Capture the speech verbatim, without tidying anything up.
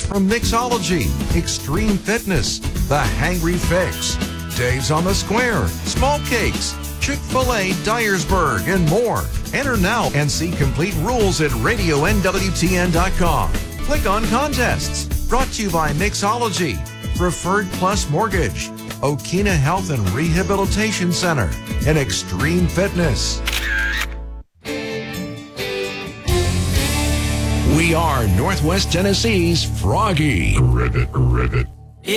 from Mixology, Extreme Fitness, The Hangry Fix, Dave's on the Square, Small Cakes, Chick-fil-A, Dyersburg, and more. Enter now and see complete rules at radio N W T N dot com. Click on Contests. Brought to you by Mixology, Preferred Plus Mortgage, Okina Health and Rehabilitation Center, and Extreme Fitness. We are Northwest Tennessee's Froggy. Rivet, rivet.